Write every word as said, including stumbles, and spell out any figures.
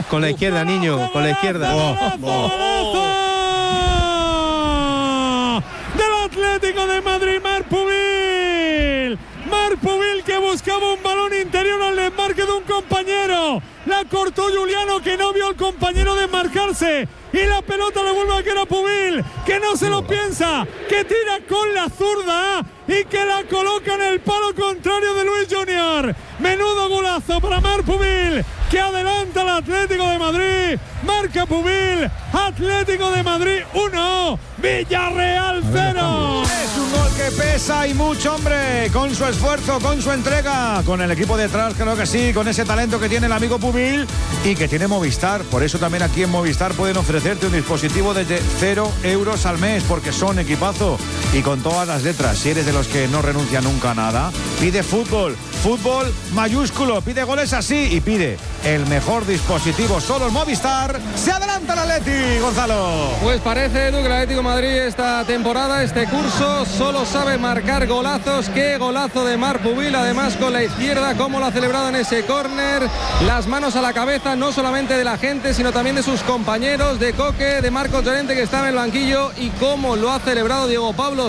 Con la izquierda, niño, con la izquierda. ¡Golazo, golazo, golazo! Del Atlético de Madrid, Marc Pubil. Marc Pubil que buscaba un balón interior al desmarque de un compañero. La cortó Juliano, que no vio al compañero desmarcarse. Y la pelota le vuelve a quedar a Pubil, que no se lo piensa, que tira con la zurda y que la coloca en el palo contrario de Luis Junior. Menudo golazo para Marc Pubil, que adelanta al Atlético de Madrid. Marca Pubil, Atlético de Madrid uno, Villarreal cero. Es un gol que pesa y mucho, hombre, con su esfuerzo, con su entrega, con el equipo detrás, creo que sí, con ese talento que tiene el amigo Pubil y que tiene Movistar. Por eso también aquí en Movistar pueden ofrecerte un dispositivo desde cero euros al mes, porque son equipazo y con todas las letras. Si eres de los que no renuncia nunca a nada, pide fútbol, fútbol mayúsculo, pide goles así y pide el mejor dispositivo solo en Movistar. Se adelanta el Atleti, Gonzalo. Pues parece, Edu, que el Atlético de Madrid esta temporada, este curso, solo sabe marcar golazos. Qué golazo de Marc Pubil, además con la izquierda, cómo lo ha celebrado en ese córner, las manos a la cabeza, no solamente de la gente, sino también de sus compañeros, de Coque, de Marcos Llorente, que está en el banquillo, y cómo lo ha celebrado Diego Pablo